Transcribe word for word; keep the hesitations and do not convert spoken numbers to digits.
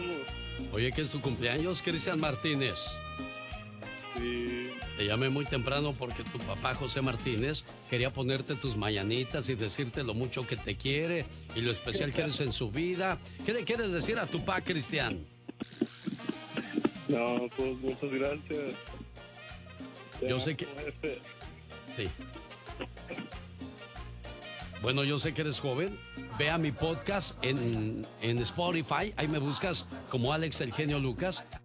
estamos. Oye, ¿qué es tu cumpleaños, Cristian Martínez? Sí. Te llamé muy temprano porque tu papá, José Martínez, quería ponerte tus mañanitas y decirte lo mucho que te quiere y lo especial que eres en su vida. ¿Qué le quieres decir a tu papá, Cristian? No, pues muchas gracias. Te Yo amo, sé que... jefe. Sí. Bueno, yo sé que eres joven. Ve a mi podcast en, en Spotify. Ahí me buscas como Alex el Genio Lucas.